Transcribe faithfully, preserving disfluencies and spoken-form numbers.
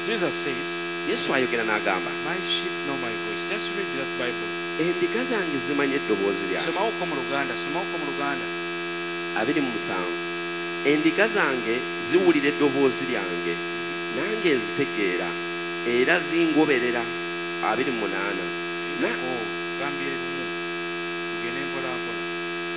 Jesus says, Yesu ayogera n'agamba, my sheep know my voice. Just read that Bible. endiga zange zimanyi eddoboozi lyange. Somawo ko mu Luganda, somawo ko mu Luganda. abiri mu musanvu endiga zange ziwulira eddoboozi lyange nange nzitegeera era zingoberera. abiri mu munaana Oh, gambye